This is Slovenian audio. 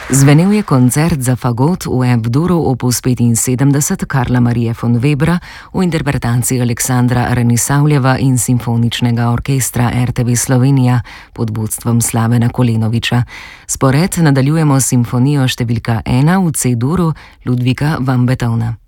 Zvenel je koncert za fagot v F-duru opus 75 Karla Marije von Webra v interpretaciji Aleksandra Renisavljeva in Simfoničnega orkestra RTV Slovenija pod vodstvom Slavena Kolenoviča. Spored nadaljujemo s simfonijo številka 1 v C-duru Ludvika van Beethovna.